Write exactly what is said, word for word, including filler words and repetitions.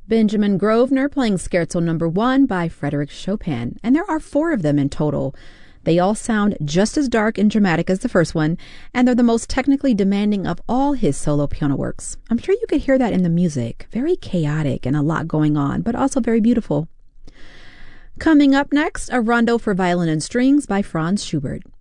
Benjamin Grosvenor playing Scherzo number one by Frédéric Chopin, and there are four of them in total. They all sound just as dark and dramatic as the first one, and they're the most technically demanding of all his solo piano works. I'm sure you could hear that in the music. Very chaotic and a lot going on, but also very beautiful. Coming up next, a rondo for violin and strings by Franz Schubert.